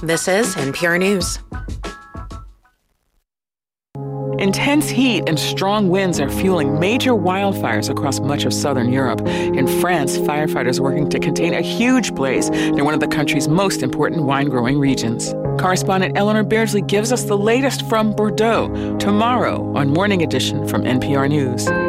This is NPR News. Intense heat and strong winds are fueling major wildfires across much of southern Europe. In France, firefighters are working to contain a huge blaze near one of the country's most important wine-growing regions. Correspondent Eleanor Beardsley gives us the latest from Bordeaux tomorrow on Morning Edition from NPR News.